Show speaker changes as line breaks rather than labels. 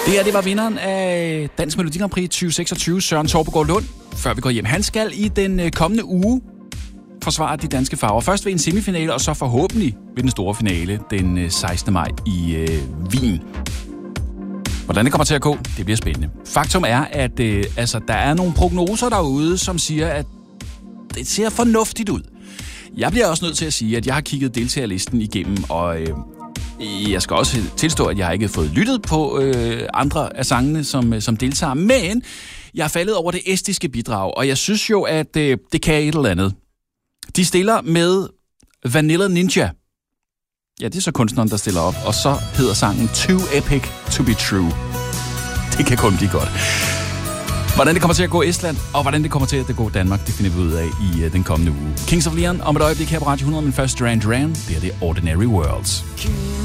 Det var vinderen af Dansk Melodi Grand Prix 2026, Søren Torpegaard Lund. Før vi går hjem, han skal i den kommende uge forsvare de danske farver. Først ved en semifinale, og så forhåbentlig ved den store finale den 16. maj i Wien. Hvordan det kommer til at gå, det bliver spændende. Faktum er, at der er nogle prognoser derude, som siger, at det ser fornuftigt ud. Jeg bliver også nødt til at sige, at jeg har kigget deltagerlisten igennem, og jeg skal også tilstå, at jeg ikke har fået lyttet på andre af sangene, som deltager, men jeg er faldet over det estiske bidrag, og jeg synes jo, at det kan et eller andet. De stiller med Vanilla Ninja. Ja, det er så kunstneren, der stiller op, og så hedder sangen Too Epic to be True. Det kan kun blive godt. Hvordan det kommer til at gå i Estland, og hvordan det kommer til at gå i Danmark, det finder vi ud af i den kommende uge. Kings of Leon om et øjeblik her på Radio 100, men først Duran Duran, det er det Ordinary Worlds.